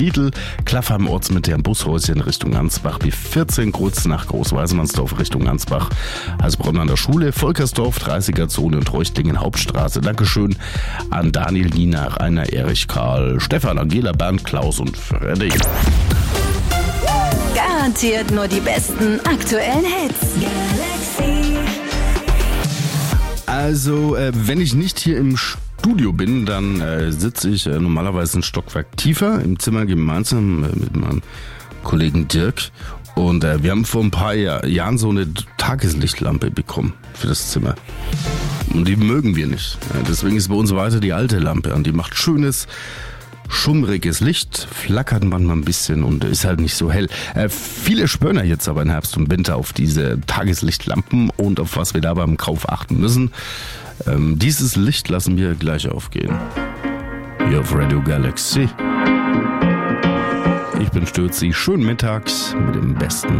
Lidl, Klaffheim Ortsmitte am Bushäuschen Richtung Ansbach, B14 Kreuznach Großweißmannsdorf Richtung Ansbach, Heilsbronn an der Schule, Volkersdorf, 30er Zone und Reuchtlingen Hauptstraße. Dankeschön an Daniel, Nina, Rainer, Erich, Karl, Stefan, Angela, Bernd, Klaus und Freddy. Garantiert nur die besten aktuellen Hits. Galaxy. Also, wenn ich nicht hier im Studio bin, dann sitze ich normalerweise ein Stockwerk tiefer im Zimmer gemeinsam mit meinem Kollegen Dirk. Und wir haben vor ein paar Jahren so eine Tageslichtlampe bekommen für das Zimmer. Und die mögen wir nicht. Deswegen ist bei uns weiter die alte Lampe an. Die macht schönes, schummriges Licht, flackert manchmal ein bisschen und ist halt nicht so hell. Viele spüren ja jetzt aber im Herbst und Winter auf diese Tageslichtlampen und auf was wir da beim Kauf achten müssen. Dieses Licht lassen wir gleich aufgehen. Hier auf Radio Galaxy. Ich bin Stürzi, schönen mittags mit dem Besten.